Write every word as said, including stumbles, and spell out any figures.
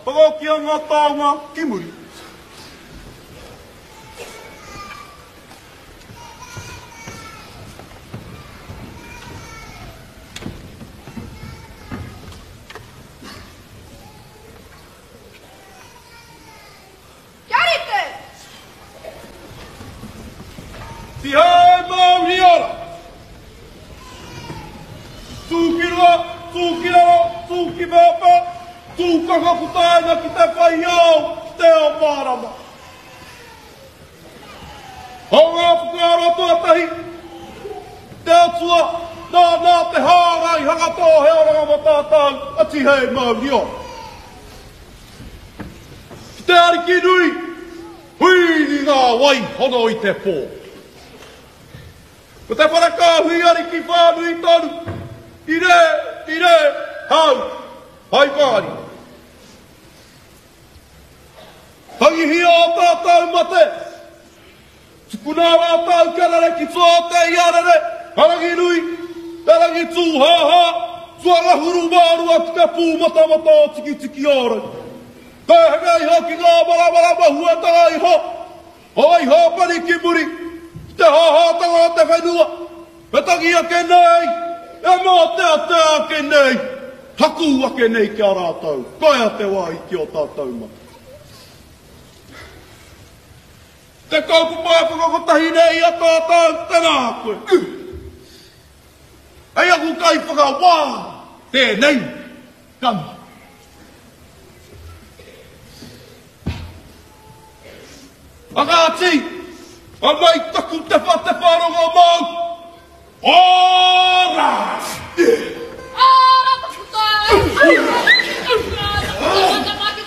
Pagakia ngā tāunga ki muri. Kiarite! Ti hei mauriora! Tūkira, tūkira, tūkibapa, tūkakaputaina ki te whai au, te o pārama. Hau ngā whakaro tuatahi, te atua, nā nā te hārai hakato he oranga mo tātau, ati hei mauriora. Ki te ariki nui, hui ni ngā wai hono i te pō. Ko te whanaka hui ariki whānui tonu, I re, I re, hau, hai pāri. Hangi hi o tātou mate. Tukuna rā tāu karare ki tō te iarare. Harangi nui, tarangi tū hā hā. Tuanga huru māru atu ka pū mata mata o tiki tiki ora. Kai hanga iho ki ngā mara mara mahua tanga iho. O iho pani ki muri. Te hā hā tanga o te whenua. Me tangi ake nei. E mō te a te ake nei, haku ake nei ki a rātou, kai a te wā i ki o tātou mata. Te kaupupāia whakakotahi nei a tātou, tēnā koe. Ei aku kai whaka wā, tēnei, kama. Akāti, a mai taku te wha te wharongo mā